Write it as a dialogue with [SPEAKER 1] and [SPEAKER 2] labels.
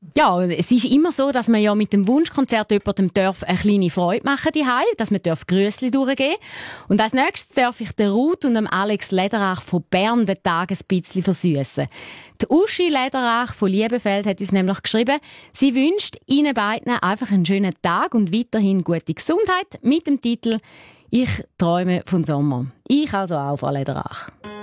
[SPEAKER 1] Ja, es ist immer so, dass man ja mit dem Wunschkonzert jemandem eine kleine Freude machen darf, dass man Grüssli durchgeben darf. Und als nächstes darf ich der Ruth und dem Alex Lederach von Bern den Tag ein bisschen versüssen. Die Uschi Lederach von Liebefeld hat uns nämlich geschrieben, sie wünscht Ihnen beiden einfach einen schönen Tag und weiterhin gute Gesundheit mit dem Titel «Ich träume von Sommer». Ich also auch, Frau Lederach.